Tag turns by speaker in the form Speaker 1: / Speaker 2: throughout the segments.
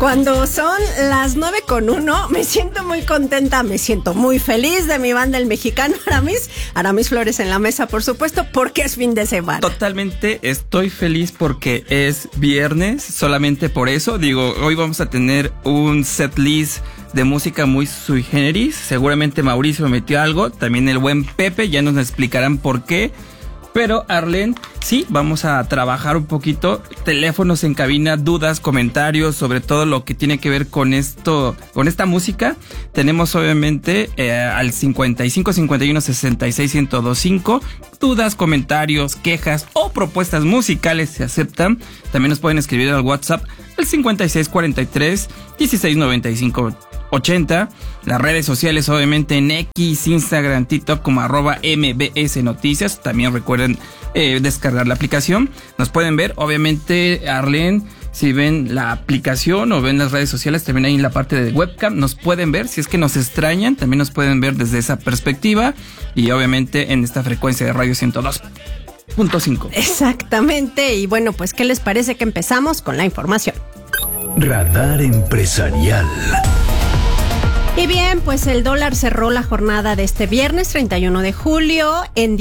Speaker 1: Cuando son las 9:01, me siento muy contenta, me siento muy feliz de mi banda El Mexicano Aramis Flores en la mesa, por supuesto, porque es fin de semana.
Speaker 2: Totalmente, estoy feliz porque es viernes, solamente por eso. Digo, hoy vamos a tener un set list de música muy sui generis. Seguramente Mauricio me metió algo, también el buen Pepe, ya nos explicarán por qué. Pero Arlen, sí, vamos a trabajar un poquito. Teléfonos en cabina, dudas, comentarios, sobre todo lo que tiene que ver con esto, con esta música. Tenemos obviamente al 55 51 66 1025. Dudas, comentarios, quejas o propuestas musicales se aceptan. También nos pueden escribir al WhatsApp al 56 43 16 95 80. Las redes sociales obviamente en X, Instagram, TikTok como @MBS Noticias. También recuerden descargar la aplicación. Nos pueden ver, obviamente, Arlen, si ven la aplicación o ven las redes sociales, también ahí en la parte de webcam nos pueden ver. Si es que nos extrañan, también nos pueden ver desde esa perspectiva. Y obviamente en esta frecuencia de radio 102.5.
Speaker 1: Exactamente. Y bueno, pues ¿qué les parece que empezamos con la información?
Speaker 3: Radar Empresarial.
Speaker 1: Y bien, pues el dólar cerró la jornada de este viernes 31 de julio en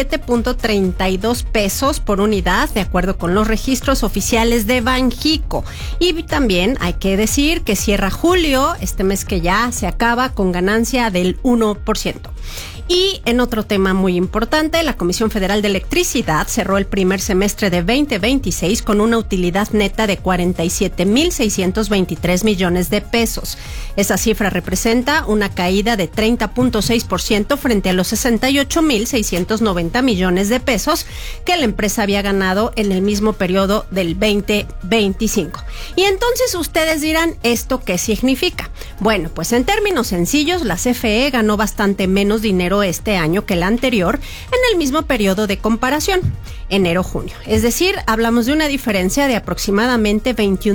Speaker 1: 17.32 pesos por unidad, de acuerdo con los registros oficiales de Banxico. Y también hay que decir que cierra julio, este mes que ya se acaba, con ganancia del 1%. Y en otro tema muy importante, la Comisión Federal de Electricidad cerró el primer semestre de 2026 con una utilidad neta de 47,623 millones de pesos. Esa cifra representa una caída de 30.6% frente a los 68,690 millones de pesos que la empresa había ganado en el mismo periodo del 2025. Y entonces ustedes dirán, ¿esto qué significa? Bueno, pues en términos sencillos, la CFE ganó bastante menos dinero este año que el anterior en el mismo periodo de comparación, enero-junio. Es decir, hablamos de una diferencia de aproximadamente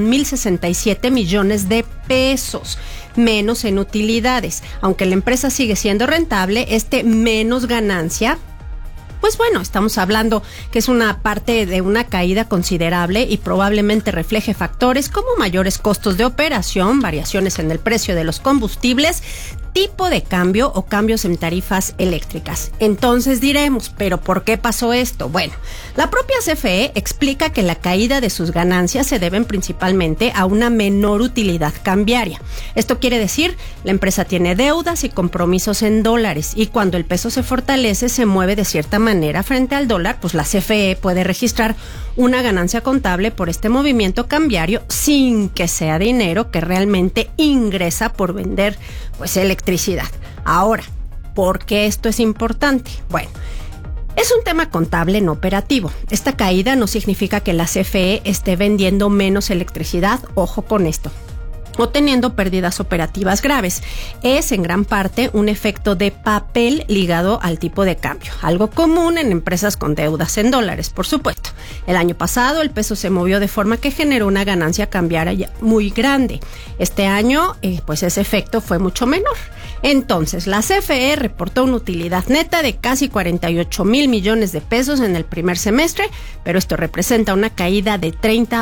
Speaker 1: 21,067 millones de pesos menos en utilidades. Aunque la empresa sigue siendo rentable, menos ganancia, pues bueno, estamos hablando que es una parte de una caída considerable y probablemente refleje factores como mayores costos de operación, variaciones en el precio de los combustibles, tipo de cambio o cambios en tarifas eléctricas. Entonces diremos, ¿pero por qué pasó esto? Bueno, la propia CFE explica que la caída de sus ganancias se deben principalmente a una menor utilidad cambiaria. Esto quiere decir, la empresa tiene deudas y compromisos en dólares y cuando el peso se fortalece, se mueve de cierta manera frente al dólar, pues la CFE puede registrar una ganancia contable por este movimiento cambiario sin que sea dinero que realmente ingresa por vender pues electricidad. Ahora, ¿por qué esto es importante? Bueno, es un tema contable no operativo. Esta caída no significa que la CFE esté vendiendo menos electricidad, ojo con esto, o teniendo pérdidas operativas graves. Es en gran parte un efecto de papel ligado al tipo de cambio, algo común en empresas con deudas en dólares, por supuesto. El año pasado el peso se movió de forma que generó una ganancia cambiaria muy grande. Este año, pues ese efecto fue mucho menor. Entonces, la CFE reportó una utilidad neta de casi 48,000 millones de pesos en el primer semestre, pero esto representa una caída de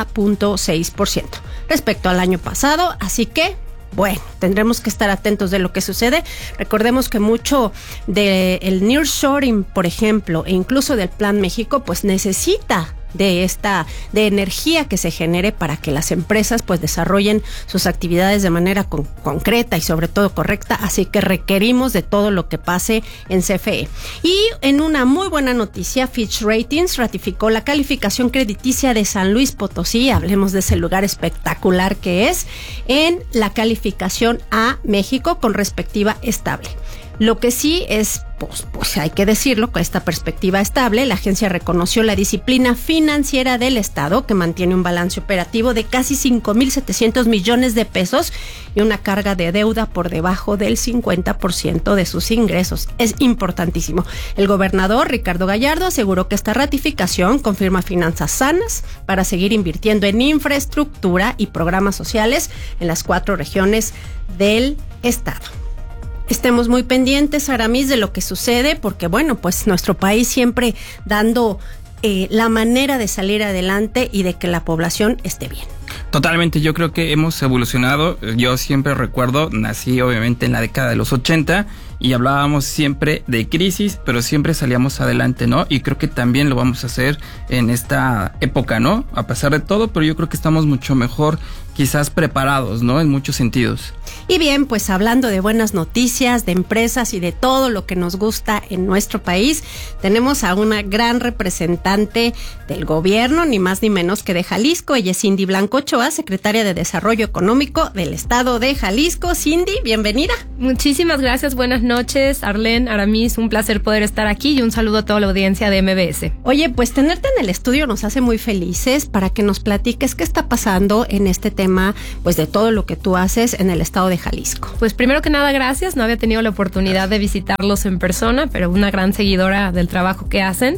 Speaker 1: 30.6% respecto al año pasado. Así que, bueno, tendremos que estar atentos de lo que sucede. Recordemos que mucho del nearshoring, por ejemplo, e incluso del Plan México, pues necesita de energía que se genere para que las empresas pues desarrollen sus actividades de manera concreta y sobre todo correcta, así que requerimos de todo lo que pase en CFE. Y en una muy buena noticia, Fitch Ratings ratificó la calificación crediticia de San Luis Potosí, hablemos de ese lugar espectacular que es, en la calificación a México con respectiva estable. Lo que sí es, pues hay que decirlo, con esta perspectiva estable, la agencia reconoció la disciplina financiera del Estado, que mantiene un balance operativo de casi 5,700 millones de pesos y una carga de deuda por debajo del 50% de sus ingresos. Es importantísimo. El gobernador Ricardo Gallardo aseguró que esta ratificación confirma finanzas sanas para seguir invirtiendo en infraestructura y programas sociales en las 4 regiones del Estado. Estemos muy pendientes, Aramis, de lo que sucede, porque bueno, pues nuestro país siempre dando la manera de salir adelante y de que la población esté bien.
Speaker 2: Totalmente, yo creo que hemos evolucionado. Yo siempre recuerdo, nací obviamente en la década de los 80 y hablábamos siempre de crisis, pero siempre salíamos adelante, ¿no? Y creo que también lo vamos a hacer en esta época, ¿no? A pesar de todo, pero yo creo que estamos mucho mejor, quizás preparados, ¿no? En muchos sentidos.
Speaker 1: Y bien, pues hablando de buenas noticias, de empresas y de todo lo que nos gusta en nuestro país, tenemos a una gran representante del gobierno, ni más ni menos que de Jalisco. Ella es Cindy Blanco Ochoa, secretaria de Desarrollo Económico del Estado de Jalisco. Cindy, bienvenida.
Speaker 4: Muchísimas gracias, buenas noches, Arlene, Aramis, un placer poder estar aquí y un saludo a toda la audiencia de MBS.
Speaker 1: Oye, pues tenerte en el estudio nos hace muy felices para que nos platiques qué está pasando en este tema, pues de todo lo que tú haces en el Estado de Jalisco.
Speaker 4: Pues primero que nada, gracias, no había tenido la oportunidad de visitarlos en persona, pero una gran seguidora del trabajo que hacen.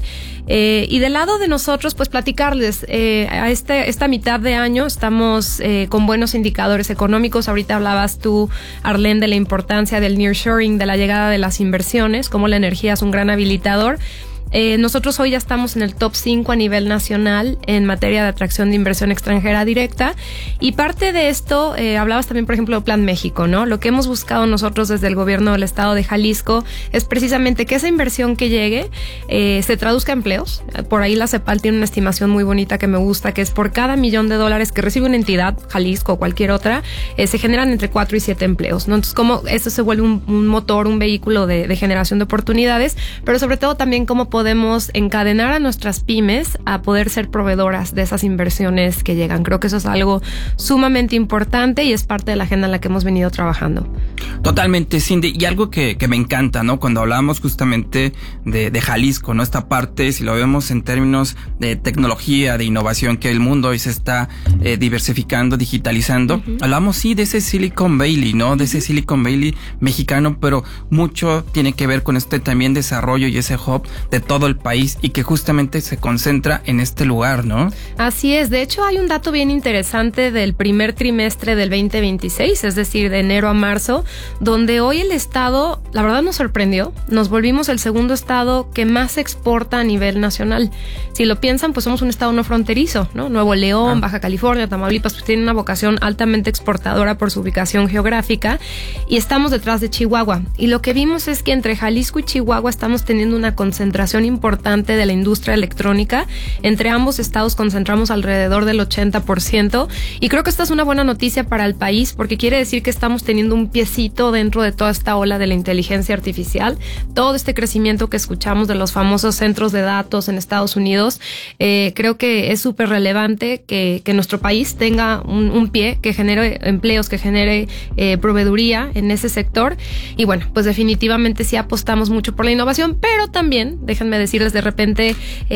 Speaker 4: Y del lado de nosotros, pues platicarles, a esta mitad de año estamos con buenos indicadores económicos. Ahorita hablabas tú, Arlene, de la importancia del nearshoring, de la llegada de las inversiones, cómo la energía es un gran habilitador. Nosotros hoy ya estamos en el top 5 a nivel nacional en materia de atracción de inversión extranjera directa, y parte de esto, hablabas también por ejemplo de Plan México, ¿no? Lo que hemos buscado nosotros desde el gobierno del estado de Jalisco es precisamente que esa inversión que llegue se traduzca en empleos. Por ahí la CEPAL tiene una estimación muy bonita que me gusta, que es por cada $1,000,000 que recibe una entidad, Jalisco o cualquier otra, se generan entre 4 y 7 empleos, ¿no? Entonces, cómo eso se vuelve un motor, un vehículo de generación de oportunidades, pero sobre todo también cómo podemos encadenar a nuestras pymes a poder ser proveedoras de esas inversiones que llegan. Creo que eso es algo sumamente importante y es parte de la agenda en la que hemos venido trabajando.
Speaker 2: Totalmente, Cindy, y algo que me encanta, ¿no? Cuando hablamos justamente de Jalisco, ¿no? Esta parte, si lo vemos en términos de tecnología, de innovación, que el mundo hoy se está diversificando, digitalizando, hablamos sí de ese Silicon Valley, ¿no? De ese Silicon Valley mexicano, pero mucho tiene que ver con este también desarrollo y ese hub de todo el país y que justamente se concentra en este lugar, ¿no?
Speaker 4: Así es, de hecho hay un dato bien interesante del primer trimestre del 2026, es decir, de enero a marzo, donde hoy el estado, la verdad nos sorprendió, nos volvimos el segundo estado que más exporta a nivel nacional. Si lo piensan, pues somos un estado no fronterizo, ¿no? Nuevo León, Baja California, Tamaulipas, pues tienen una vocación altamente exportadora por su ubicación geográfica, y estamos detrás de Chihuahua. Y lo que vimos es que entre Jalisco y Chihuahua estamos teniendo una concentración importante de la industria electrónica. Entre ambos estados concentramos alrededor del 80%, y creo que esta es una buena noticia para el país porque quiere decir que estamos teniendo un piecito dentro de toda esta ola de la inteligencia artificial. Todo este crecimiento que escuchamos de los famosos centros de datos en Estados Unidos, creo que es súper relevante que nuestro país tenga un pie que genere empleos, que genere proveeduría en ese sector. Y bueno, pues definitivamente sí apostamos mucho por la innovación, pero también déjenme decirles de repente,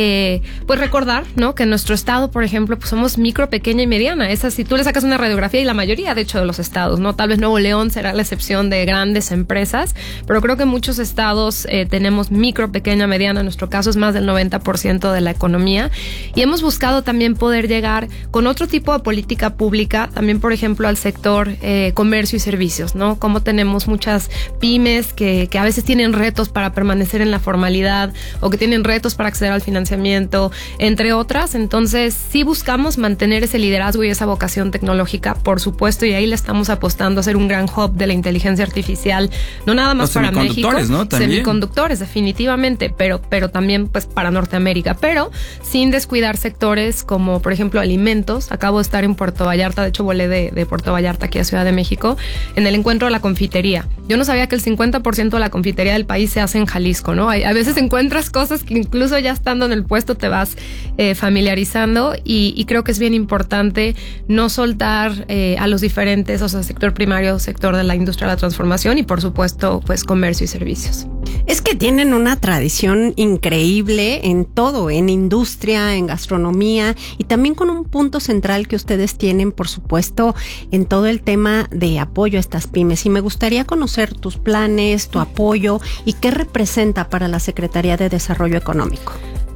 Speaker 4: pues recordar, ¿no? Que en nuestro estado, por ejemplo, pues somos micro, pequeña y mediana. Esa, si tú le sacas una radiografía, y la mayoría, de hecho, de los estados, ¿no? Tal vez Nuevo León será la excepción de grandes empresas, pero creo que muchos estados tenemos micro, pequeña, mediana. En nuestro caso es más del 90% de la economía. Y hemos buscado también poder llegar con otro tipo de política pública, también, por ejemplo, al sector comercio y servicios, ¿no? Como tenemos muchas pymes que a veces tienen retos para permanecer en la formalidad, o que tienen retos para acceder al financiamiento, entre otras. Entonces, sí buscamos mantener ese liderazgo y esa vocación tecnológica, por supuesto, y ahí le estamos apostando a ser un gran hub de la inteligencia artificial, no nada más para México,
Speaker 2: ¿no? También.
Speaker 4: Semiconductores, definitivamente, pero también pues para Norteamérica, pero sin descuidar sectores como, por ejemplo, alimentos. Acabo de estar en Puerto Vallarta, de hecho volé de Puerto Vallarta aquí a Ciudad de México, en el encuentro de la confitería. Yo no sabía que el 50% de la confitería del país se hace en Jalisco, ¿no? A veces encuentras cosas que incluso ya estando en el puesto te vas familiarizando, y creo que es bien importante no soltar a los diferentes, o sea, sector primario, sector de la industria de la transformación y por supuesto pues comercio y servicios.
Speaker 1: Es que tienen una tradición increíble en todo, en industria, en gastronomía, y también con un punto central que ustedes tienen, por supuesto, en todo el tema de apoyo a estas pymes. Y me gustaría conocer tus planes, tu apoyo y qué representa para la Secretaría de Desarrollo Económico.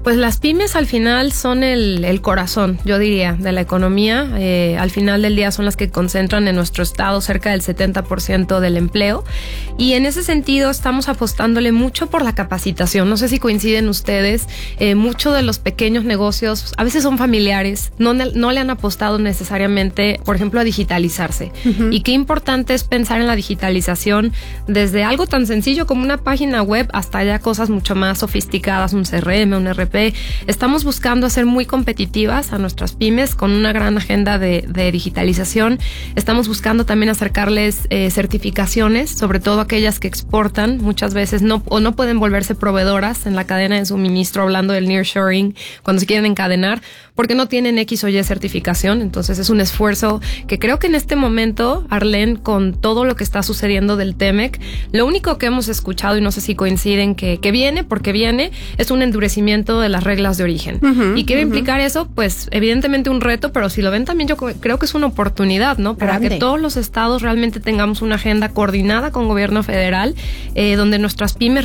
Speaker 4: Pues las pymes al final son el corazón, yo diría, de la economía. Al final del día son las que concentran en nuestro estado cerca del 70% del empleo. Y en ese sentido estamos apostándole mucho por la capacitación. No sé si coinciden ustedes, muchos de los pequeños negocios a veces son familiares, no le han apostado necesariamente, por ejemplo, a digitalizarse. Uh-huh. Y qué importante es pensar en la digitalización desde algo tan sencillo como una página web hasta ya cosas mucho más sofisticadas, un CRM, un RP. Estamos buscando hacer muy competitivas a nuestras pymes con una gran agenda de digitalización. Estamos buscando también acercarles certificaciones, sobre todo aquellas que exportan, muchas veces no pueden volverse proveedoras en la cadena de suministro, hablando del nearshoring, cuando se quieren encadenar, porque no tienen X o Y certificación. Entonces es un esfuerzo que creo que en este momento, Arlene, con todo lo que está sucediendo del TEMEC, lo único que hemos escuchado, y no sé si coinciden que viene, porque viene, es un endurecimiento de las reglas de origen. Uh-huh, ¿y qué va a implicar eso? Pues evidentemente un reto, pero si lo ven también yo creo que es una oportunidad, ¿no? Para que todos los estados realmente tengamos una agenda coordinada con gobierno federal, donde nuestras pymes